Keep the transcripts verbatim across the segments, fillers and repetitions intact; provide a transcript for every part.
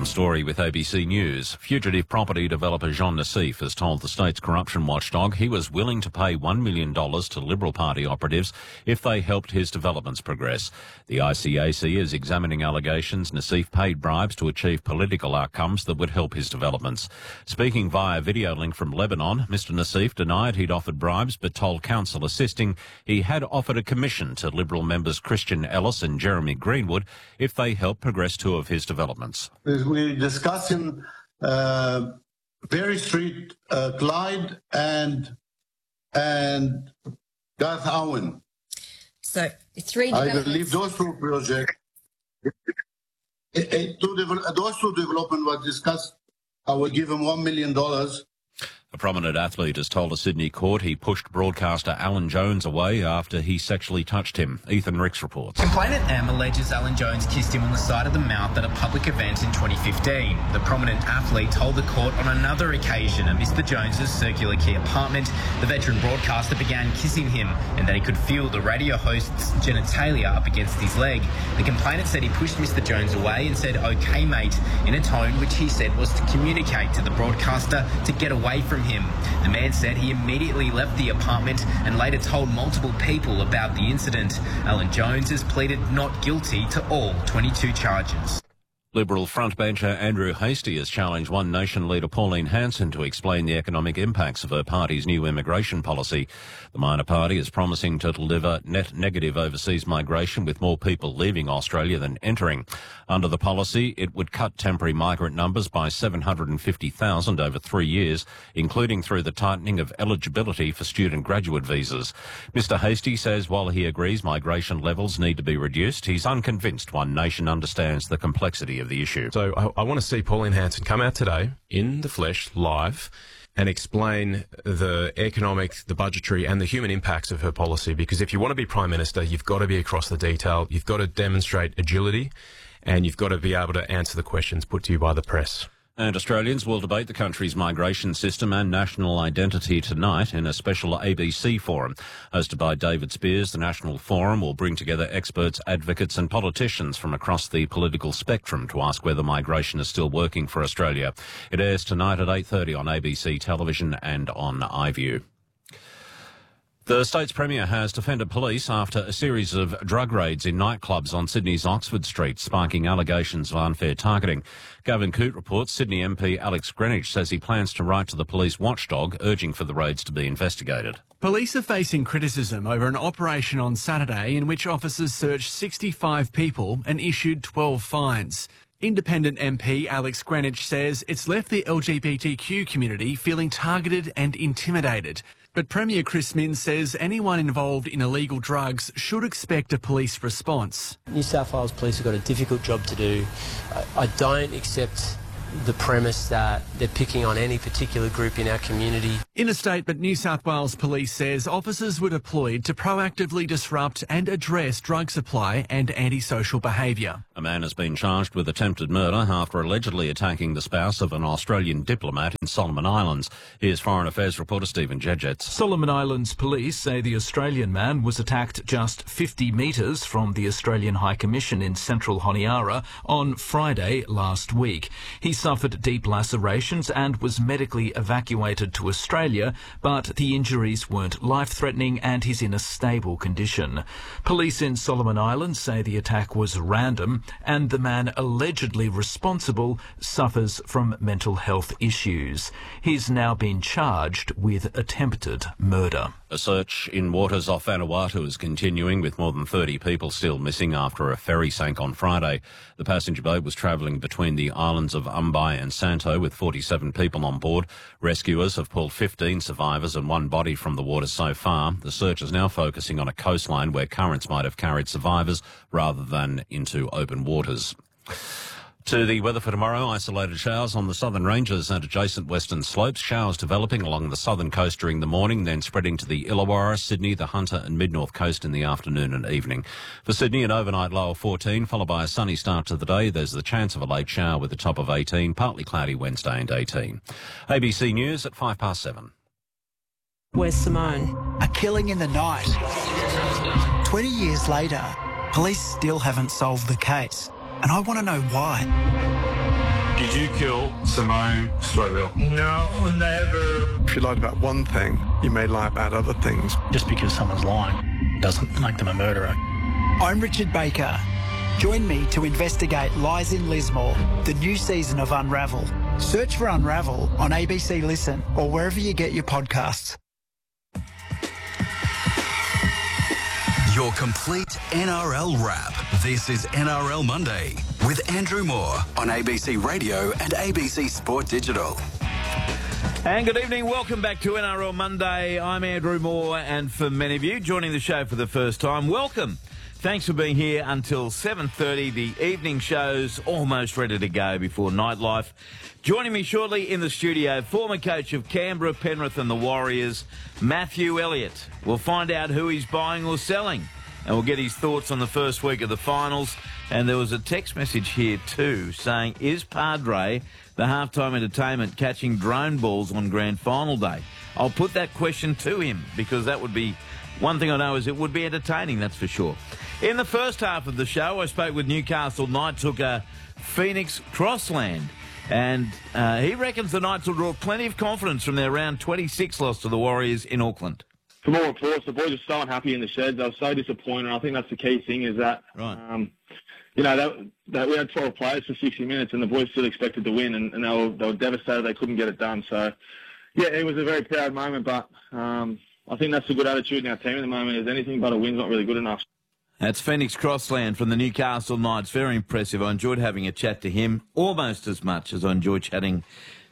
John Story with A B C News. Fugitive property developer Jean Nassif has told the state's corruption watchdog he was willing to pay one million dollars to Liberal Party operatives if they helped his developments progress. The I C A C is examining allegations Nassif paid bribes to achieve political outcomes that would help his developments. Speaking via video link from Lebanon, Mister Nassif denied he'd offered bribes but told counsel assisting he had offered a commission to Liberal members Christian Ellis and Jeremy Greenwood if they helped progress two of his developments. We're discussing uh, Berry Street, uh, Clyde, and and Garth Owen. So three. I believe those two projects, those two developments were discussed. I will give him one million dollars. A prominent athlete has told a Sydney court he pushed broadcaster Alan Jones away after he sexually touched him. Ethan Ricks reports. Complainant M alleges Alan Jones kissed him on the side of the mouth at a public event in twenty fifteen. The prominent athlete told the court on another occasion at Mister Jones's Circular Quay apartment the veteran broadcaster began kissing him and that he could feel the radio host's genitalia up against his leg. The complainant said he pushed Mister Jones away and said, "Okay, mate," in a tone which he said was to communicate to the broadcaster to get away from him. The man said he immediately left the apartment and later told multiple people about the incident. Alan Jones has pleaded not guilty to all twenty-two charges. Liberal frontbencher Andrew Hastie has challenged One Nation leader Pauline Hanson to explain the economic impacts of her party's new immigration policy. The minor party is promising to deliver net negative overseas migration with more people leaving Australia than entering. Under the policy, it would cut temporary migrant numbers by seven hundred fifty thousand over three years, including through the tightening of eligibility for student graduate visas. Mister Hastie says while he agrees migration levels need to be reduced, he's unconvinced One Nation understands the complexity of the issue. So I, I want to see Pauline Hanson come out today in the flesh, live, and explain the economic, the budgetary and the human impacts of her policy. Because if you want to be Prime Minister, you've got to be across the detail, you've got to demonstrate agility, and you've got to be able to answer the questions put to you by the press. And Australians will debate the country's migration system and national identity tonight in a special A B C forum. Hosted by David Spears, the National Forum will bring together experts, advocates and politicians from across the political spectrum to ask whether migration is still working for Australia. It airs tonight at eight thirty on A B C Television and on iView. The state's Premier has defended police after a series of drug raids in nightclubs on Sydney's Oxford Street, sparking allegations of unfair targeting. Gavin Coote reports Sydney M P Alex Greenwich says he plans to write to the police watchdog urging for the raids to be investigated. Police are facing criticism over an operation on Saturday in which officers searched sixty-five people and issued twelve fines. Independent M P Alex Greenwich says it's left the L G B T Q community feeling targeted and intimidated. But Premier Chris Minns says anyone involved in illegal drugs should expect a police response. New South Wales Police have got a difficult job to do. I, I don't accept the premise that they're picking on any particular group in our community. In a statement, New South Wales Police says officers were deployed to proactively disrupt and address drug supply and antisocial behaviour. A man has been charged with attempted murder after allegedly attacking the spouse of an Australian diplomat in Solomon Islands. Here's Foreign Affairs reporter Stephen Jedgetts. Solomon Islands police say the Australian man was attacked just fifty metres from the Australian High Commission in central Honiara on Friday last week. He suffered deep lacerations and was medically evacuated to Australia, but the injuries weren't life-threatening and he's in a stable condition. Police in Solomon Islands say the attack was random and the man allegedly responsible suffers from mental health issues. He's now been charged with attempted murder. A search in waters off Vanuatu is continuing, with more than thirty people still missing after a ferry sank on Friday. The passenger boat was travelling between the islands of Umbai and Santo with forty-seven people on board. Rescuers have pulled fifteen survivors and one body from the water so far. The search is now focusing on a coastline where currents might have carried survivors rather than into open waters. To the weather for tomorrow, isolated showers on the southern ranges and adjacent western slopes. Showers developing along the southern coast during the morning, then spreading to the Illawarra, Sydney, the Hunter and mid-north coast in the afternoon and evening. For Sydney, an overnight low of fourteen, followed by a sunny start to the day. There's the chance of a late shower with a top of eighteen, partly cloudy Wednesday and eighteen. A B C News at five past seven. Where's Simone? A killing in the night. twenty years later, police still haven't solved the case. And I want to know why. Did you kill Simone Stroville? No, never. If you lied about one thing, you may lie about other things. Just because someone's lying doesn't make them a murderer. I'm Richard Baker. Join me to investigate Lies in Lismore, the new season of Unravel. Search for Unravel on A B C Listen or wherever you get your podcasts. Your complete N R L wrap. This is N R L Monday with Andrew Moore on A B C Radio and A B C Sport Digital. And good evening. Welcome back to N R L Monday. I'm Andrew Moore, and for many of you joining the show for the first time, welcome. Thanks for being here until seven thirty. The evening show's almost ready to go before nightlife. Joining me shortly in the studio, former coach of Canberra, Penrith and the Warriors, Matthew Elliott. We'll find out who he's buying or selling, and we'll get his thoughts on the first week of the finals. And there was a text message here too saying, is Padre the halftime entertainment catching drone balls on grand final day? I'll put that question to him because that would be, one thing I know is it would be entertaining, that's for sure. In the first half of the show, I spoke with Newcastle Knights hooker Phoenix Crossland, and uh, he reckons the Knights will draw plenty of confidence from their round twenty-six loss to the Warriors in Auckland. From all reports, the boys are so unhappy in the sheds. They were so disappointed. I think that's the key thing is that, right. um, you know, that, that we had twelve players for sixty minutes and the boys still expected to win, and, and they, were, they were devastated they couldn't get it done. So, yeah, it was a very proud moment, but um, I think that's a good attitude in our team at the moment is anything but a win's not really good enough. That's Phoenix Crossland from the Newcastle Knights. Very impressive. I enjoyed having a chat to him almost as much as I enjoyed chatting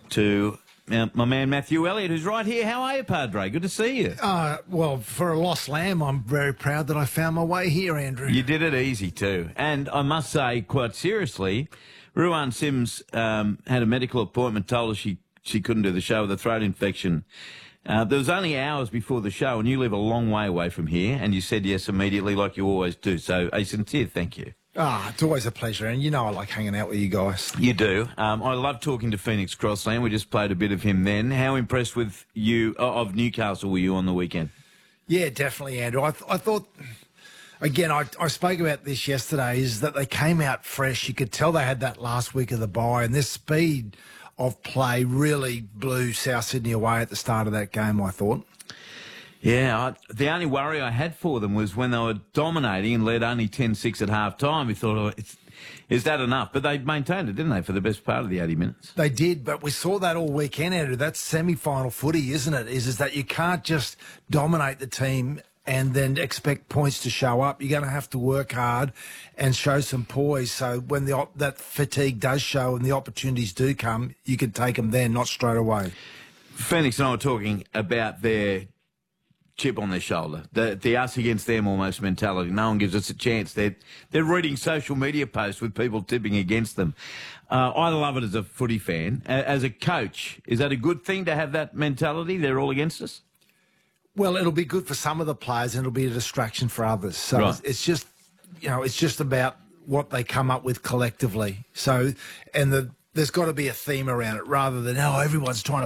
to uh, my man Matthew Elliott, who's right here. How are you, Padre? Good to see you. Uh, well, for a lost lamb, I'm very proud that I found my way here, Andrew. You did it easy too. And I must say, quite seriously, Ruan Sims um, had a medical appointment, told her she, she couldn't do the show with a throat infection. Uh, there was only hours before the show, and you live a long way away from here, and you said yes immediately like you always do. So a sincere thank you. Ah, it's always a pleasure, and you know I like hanging out with you guys. You do. Um, I love talking to Phoenix Crossland. We just played a bit of him then. How impressed with you, of Newcastle, were you on the weekend? Yeah, definitely, Andrew. I, th- I thought, again, I, I spoke about this yesterday, is that they came out fresh. You could tell they had that last week of the bye, and this speed of play really blew South Sydney away at the start of that game, I thought. Yeah, I, the only worry I had for them was when they were dominating and led only ten six at half-time. We thought, oh, it's, is that enough? But they maintained it, didn't they, for the best part of the eighty minutes? They did, but we saw that all weekend, Andrew. That's semi-final footy, isn't it? Is, is that you can't just dominate the team and then expect points to show up. You're going to have to work hard and show some poise. So when the that fatigue does show and the opportunities do come, you can take them then, not straight away. Phoenix and I were talking about their chip on their shoulder, the, the us against them almost mentality. No one gives us a chance. They're, they're reading social media posts with people tipping against them. Uh, I love it as a footy fan. As a coach, is that a good thing to have that mentality? They're all against us? Well, it'll be good for some of the players and it'll be a distraction for others. So right. it's, it's just, you know, it's just about what they come up with collectively. So, and the, there's got to be a theme around it rather than, oh, everyone's trying to